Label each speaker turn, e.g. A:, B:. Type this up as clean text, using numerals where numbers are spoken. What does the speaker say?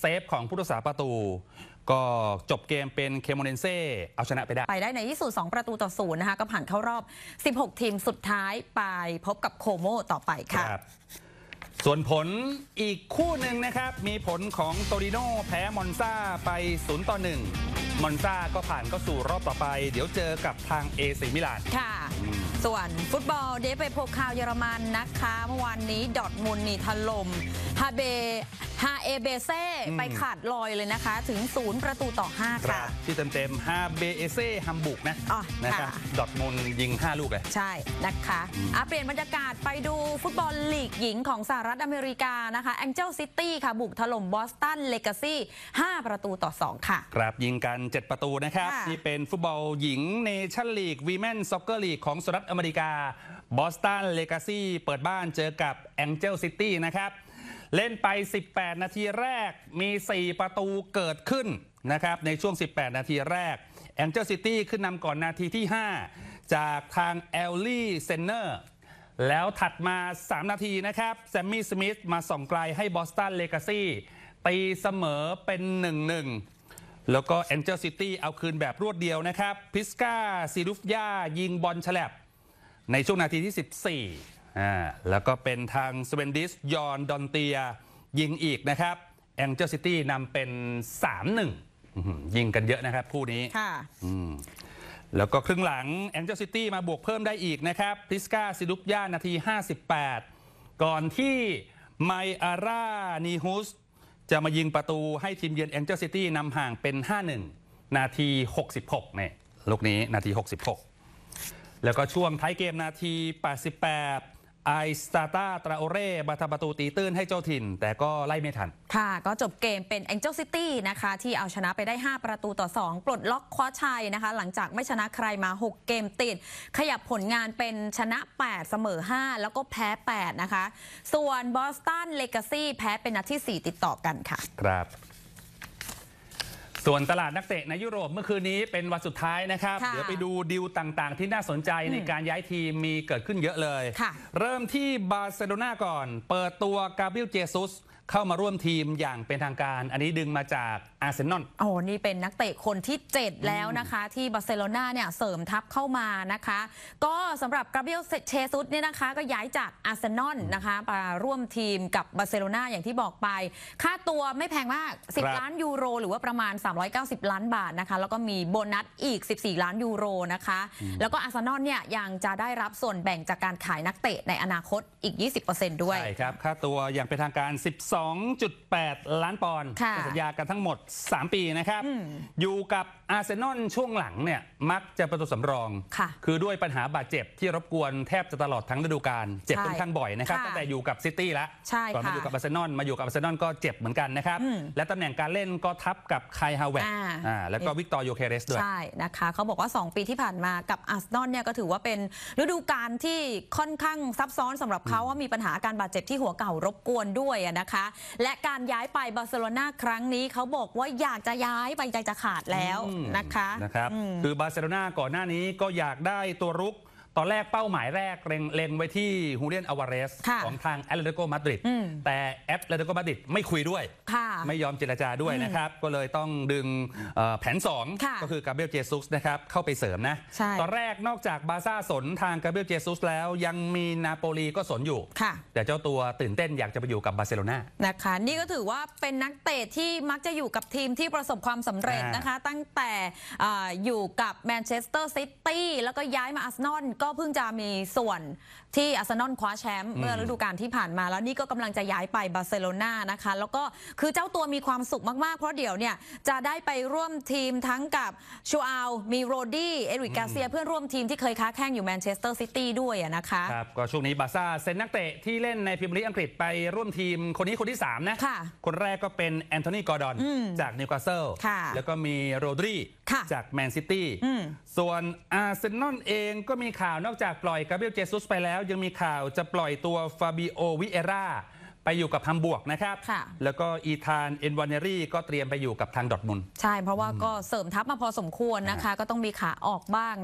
A: ฟของผู้รักษาประตูก็จบเกมเป็นเคโมเนนเซ่เอาชนะไปได้
B: ในที่สุด2-0นะคะก็ผ่านเข้ารอบ16ทีมสุดท้ายไปพบกับโคโมต่อไปค่ะ
A: ส่วนผลอีกคู่หนึ่งนะครับมีผลของโตริโน่แพ้มอนซาไป0-1มอนซาก็ผ่านเข้าสู่รอบต่อไปเดี๋ยวเจอกับทางเอซีมิลาน
B: ค่ะส่วนฟุตบอลเดฟโพคาลเยอรมันนะคะเมื่อวานนี้ดอร์ทมุนด์นี่ถล่มฮาเอเบเซ่ไปขาดลอยเลยนะคะถึง0-5ค่ะ
A: ที่เต็มฮาเบเซ่ฮัมบุกนะครับดอร์ทมุนด์ยิง5ลูกเลย
B: ใช่นะคะเปลี่ยนบรรยากาศไปดูฟุตบอลลีกหญิงของสหรัฐอเมริกานะคะแองเจิลซิตี้ค่ะบุกถล่มบอสตันเลกาซี่5-2ค่ะ
A: ครับยิงกัน7ประตูนะครับนี่เป็นฟุตบอลหญิงเนชั่นลีกวีแมนซ็อกเกอร์ลีกของสหรัฐอเมริกาบอสตันเลกาซี่เปิดบ้านเจอกับแองเจิลซิตี้นะครับเล่นไป18นาทีแรกมี4ประตูเกิดขึ้นนะครับในช่วง18นาทีแรกแองเจิลซิตี้ขึ้นนำก่อนนาทีที่5จากทางแอลลี่เซนเนอร์แล้วถัดมา3นาทีนะครับแซมมี่สมิธมาส่องไกลให้บอสตันเลกาซี่ตีเสมอเป็น 1-1แล้วก็แองเจิลซิตี้เอาคืนแบบรวดเดียวนะครับพิสกาซีรุฟยายิงบอลฉลับในช่วงนาทีที่14แล้วก็เป็นทางสเวนดิสยอนดอนเตียยิงอีกนะครับแองเจิลซิตี้นำเป็น 3-1 ยิงกันเยอะนะครับคู่นี้แล้วก็ครึ่งหลังแองเจิลซิตี้มาบวกเพิ่มได้อีกนะครับพิสกาซิรุฟยานาที58ก่อนที่ไมอาร่านีฮุสจะมายิงประตูให้ทีมเยือนแองเจิลซิตี้นำห่างเป็น 5-1 นาที66เนี่ยลูกนี้นาที66แล้วก็ช่วงท้ายเกมนาที88ไอสตาตาตราโอเร่มาทำประตูตีตื้นให้เจ้าถิ่นแต่ก็ไล่ไม่ทัน
B: ค่ะก็จบเกมเป็นแองเจิลซิตี้นะคะที่เอาชนะไปได้5-2ปลดล็อกคว้าชัยนะคะหลังจากไม่ชนะใครมา6เกมติดขยับผลงานเป็นชนะ8เสมอ5แล้วก็แพ้8นะคะส่วนบอสตันเลกาซี่แพ้เป็นนัดที่4ติดต่อกันค่ะ
A: ครับส่วนตลาดนักเตะในยุโรปเมื่อคืนนี้เป็นวันสุดท้ายนะครับเดี๋ยวไปดูดีลต่างๆที่น่าสนใจในการย้ายทีมมีเกิดขึ้นเยอะเลยเริ่มที่บาร์เซโลนาก่อนเปิดตัวกาเบรียลเจซุสเข้ามาร่วมทีมอย่างเป็นทางการอันนี้ดึงมาจากอาร์เซนอล
B: นี่เป็นนักเตะคนที่7แล้วนะคะที่บาร์เซโลนาเนี่ยเสริมทัพเข้ามานะคะก็สำหรับกาเบรียลเจซุสเนี่ยนะคะก็ย้ายจากอาร์เซนอลนะคะมาร่วมทีมกับบาร์เซโลนาอย่างที่บอกไปค่าตัวไม่แพงมาก10 ล้านยูโรหรือว่าประมาณ390 ล้านบาทนะคะแล้วก็มีโบนัสอีก14 ล้านยูโรนะคะแล้วก็อาร์เซนอลเนี่ยยังจะได้รับส่วนแบ่งจากการขายนักเตะในอนาคตอีก 20% ด้วย
A: ใช่ครับค่าตัวอย่างเป็นทางการ2.8 ล้านปอนด์สัญญากันทั้งหมด3 ปีนะครับอยู่กับอาร์เซนอลช่วงหลังเนี่ยมักจะเป็นตัวสำรองคือด้วยปัญหาบาดเจ็บที่รบกวนแทบจะตลอดทั้งฤดูกาลเจ็บค่อนข้างบ่อยนะครับตั้งแต่อยู่กับซิตี้แล้วก่อนมาอยู่กับอาร์เซนอลมาอยู่กับอาร์เซนอลก็เจ็บเหมือนกันนะครับและตำแหน่งการเล่นก็ทับกับไคลฮาเวร์แล้วก็วิกตอร์โยเคเรสด้วย
B: ใช่นะคะเขาบอกว่า2 ปีที่ผ่านมากับอาร์เซนอลเนี่ยก็ถือว่าเป็นฤดูกาลที่ค่อนข้างซับซ้อนสำหรับเขาว่ามีปัญหาการบาดเจ็บที่หัวเก่ารบกวนด้วยนะคะและการย้ายไปบาร์เซโลนาครั้งนี้เขาบอกว่าอยากจะย้ายไปใจจะขาดแล้วนะคะ
A: คือบาร์เซโลนาก่อนหน้านี้ก็อยากได้ตัวรุกตอนแรกเป้าหมายแรกเล็งไว้ที่ฮูเลียนอลวาเรสของทางแอตเลติโกมาดริดแต่แอตเลติโกมาดริดไม่คุยด้วยไม่ยอมเจรจาด้วยนะครับก็เลยต้องดึงแผน2ก็คือกาเบรียลเจซุสนะครับเข้าไปเสริมนะตอนแรกนอกจากบาร์ซ่าสนทางกาเบรียลเจซุสแล้วยังมีนาโปลีก็สนอยู่แต่เจ้าตัวตื่นเต้นอยากจะไปอยู่กับบาร์เซโลนา
B: นะคะนี่ก็ถือว่าเป็นนักเตะที่มักจะอยู่กับทีมที่ประสบความสำเร็จนะคะตั้งแต่อยู่กับแมนเชสเตอร์ซิตี้แล้วก็ย้ายมาอาร์เซนอลก็เพิ่งจะมีส่วนที่อาร์เซนอลคว้าแชมป์เมื่อฤดูกาลที่ผ่านมาแล้วนี่ก็กำลังจะย้ายไปบาร์เซโลนานะคะแล้วก็คือเจ้าตัวมีความสุขมากๆเพราะเดี๋ยวเนี่ยจะได้ไปร่วมทีมทั้งกับชูอัลมีโรดี้เอริกกาเซียเพื่อนร่วมทีมที่เคยค้าแข่งอยู่แมนเชสเตอร์ซิตี้ด้วยนะคะ
A: ครับก็ช่วงนี้บาร์ซ่าเซ็นนักเตะที่เล่นในพรีเมียร์ลีกอังกฤษไปร่วมทีมคนนี้คนที่3นะคนแรกก็เป็นแอนโทนีกอร์ดอนจากนิวคาสเซิลแล้วก็มีโรดรีจากแมนซิตี้ส่วนอาร์เซนอลเองก็มีข่าวนอกจากปล่อยกาเบรียลเจซุสไปแล้วยังมีข่าวจะปล่อยตัวฟาบิโอวิเอราไปอยู่กับฮัมบวร์กนะครับแล้วก็อีธานเอ็นวานเนรี่ก็เตรียมไปอยู่กับทางดอร์ทมุนด์
B: ใช่เพราะว่าก็เสริมทัพมาพอสมควรนะคะก็ต้องมีขาออกบ้าง